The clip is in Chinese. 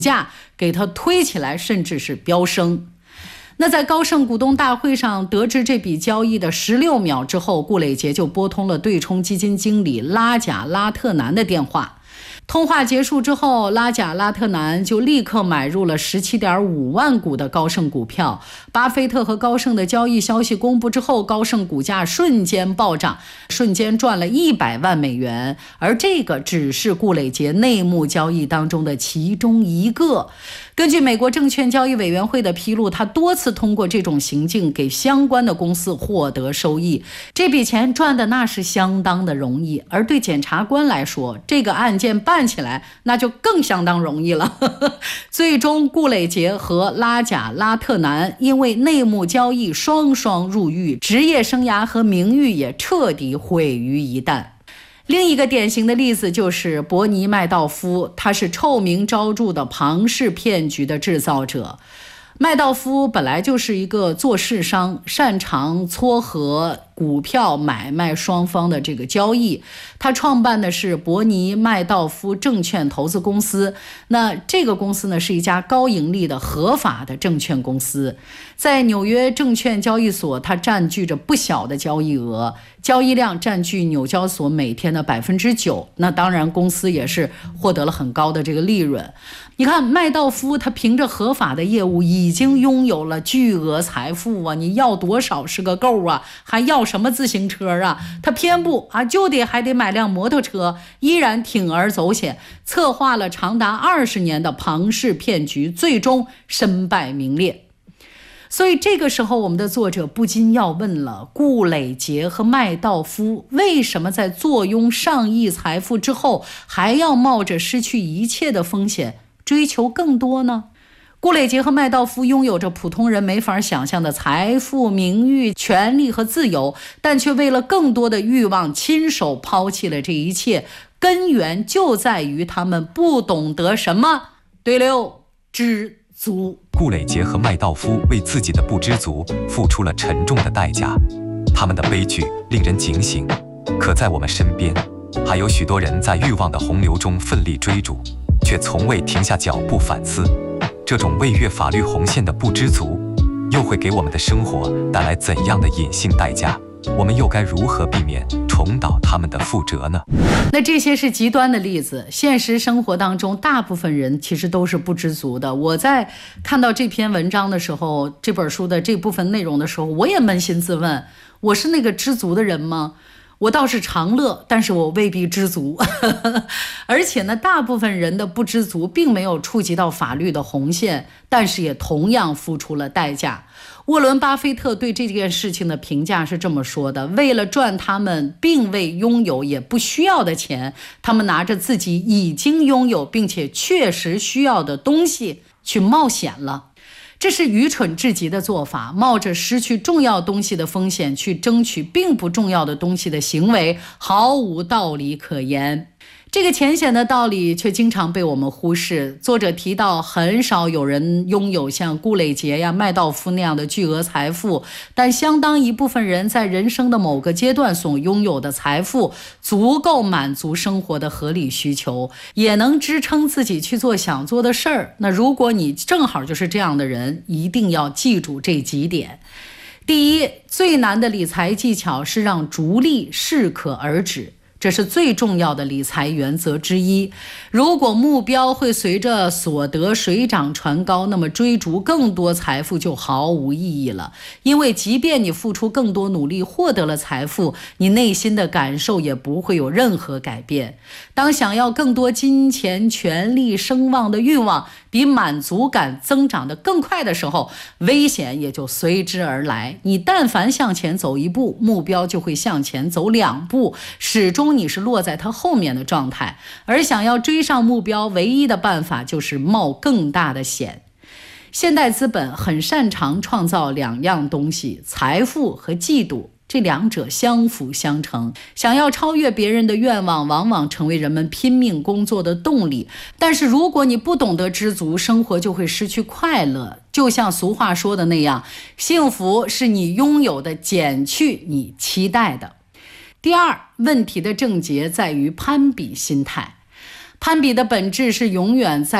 价给它推起来，甚至是飙升。那在高盛股东大会上得知这笔交易的16秒之后，顾磊杰就拨通了对冲基金经理拉贾拉特南的电话。通话结束之后，拉贾拉特南就立刻买入了17.5万股的高盛股票。巴菲特和高盛的交易消息公布之后，高盛股价瞬间暴涨，瞬间赚了100万美元。而这个只是顾磊杰内幕交易当中的其中一个。根据美国证券交易委员会的披露，他多次通过这种行径给相关的公司获得收益，这笔钱赚的那是相当的容易。而对检察官来说，这个案件办起来那就更相当容易了。最终顾磊杰和拉贾拉特南因为内幕交易双双入狱，职业生涯和名誉也彻底毁于一旦。另一个典型的例子就是伯尼麦道夫，他是臭名昭著的庞氏骗局的制造者。麦道夫本来就是一个做市商，擅长撮合股票买卖双方的这个交易。他创办的是伯尼麦道夫证券投资公司，那这个公司呢是一家高盈利的合法的证券公司，在纽约证券交易所，它占据着不小的交易额，交易量占据纽交所每天的9%，那当然公司也是获得了很高的这个利润。你看麦道夫他凭着合法的业务已经拥有了巨额财富啊，你要多少是个够啊，还要什么自行车啊？他偏不啊，还得买辆摩托车，依然铤而走险，策划了长达20年的庞氏骗局，最终身败名裂。所以这个时候我们的作者不禁要问了，顾磊杰和麦道夫为什么在坐拥上亿财富之后，还要冒着失去一切的风险追求更多呢？顾磊杰和麦道夫拥有着普通人没法想象的财富、名誉、权利和自由，但却为了更多的欲望亲手抛弃了这一切，根源就在于他们不懂得什么？对了，知足。 顾磊杰和麦道夫为自己的不知足付出了沉重的代价，他们的悲剧令人警醒。可在我们身边，还有许多人在欲望的洪流中奋力追逐，却从未停下脚步反思。这种未越法律红线的不知足，又会给我们的生活带来怎样的隐性代价？我们又该如何避免重蹈他们的覆辙呢？ 那这些是极端的例子，现实生活当中大部分人其实都是不知足的。我在看到这篇文章的时候，这本书的这部分内容的时候，我也扪心自问，我是那个知足的人吗？我倒是常乐，但是我未必知足。而且呢，大部分人的不知足并没有触及到法律的红线，但是也同样付出了代价。沃伦·巴菲特对这件事情的评价是这么说的：为了赚他们并未拥有也不需要的钱，他们拿着自己已经拥有并且确实需要的东西去冒险了。这是愚蠢至极的做法，冒着失去重要东西的风险去争取并不重要的东西的行为毫无道理可言。这个浅显的道理却经常被我们忽视。作者提到，很少有人拥有像顾磊杰呀、麦道夫那样的巨额财富，但相当一部分人在人生的某个阶段所拥有的财富，足够满足生活的合理需求，也能支撑自己去做想做的事儿。那如果你正好就是这样的人，一定要记住这几点。第一，最难的理财技巧是让逐利适可而止。这是最重要的理财原则之一。如果目标会随着所得水涨船高，那么追逐更多财富就毫无意义了。因为即便你付出更多努力获得了财富，你内心的感受也不会有任何改变。当想要更多金钱、权力、声望的欲望比满足感增长得更快的时候，危险也就随之而来。你但凡向前走一步，目标就会向前走2步，始终你是落在它后面的状态。而想要追上目标，唯一的办法就是冒更大的险。现代资本很擅长创造2样东西，财富和嫉妒。这2者相辅相成，想要超越别人的愿望往往成为人们拼命工作的动力。但是如果你不懂得知足，生活就会失去快乐。就像俗话说的那样，幸福是你拥有的减去你期待的。第二，问题的症结在于攀比心态。攀比的本质是永远在